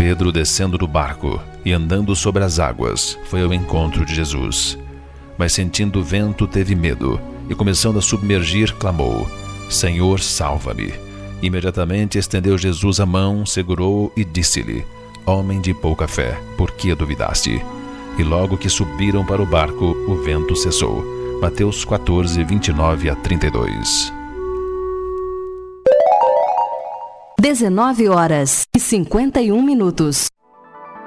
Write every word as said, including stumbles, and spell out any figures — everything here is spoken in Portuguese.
Pedro, descendo do barco e andando sobre as águas, foi ao encontro de Jesus. Mas sentindo o vento, teve medo e, começando a submergir, clamou: Senhor, salva-me. Imediatamente estendeu Jesus a mão, segurou-o e disse-lhe: Homem de pouca fé, por que duvidaste? E logo que subiram para o barco, o vento cessou. Mateus quatorze, vinte e nove a trinta e dois. dezenove horas e cinquenta e um minutos.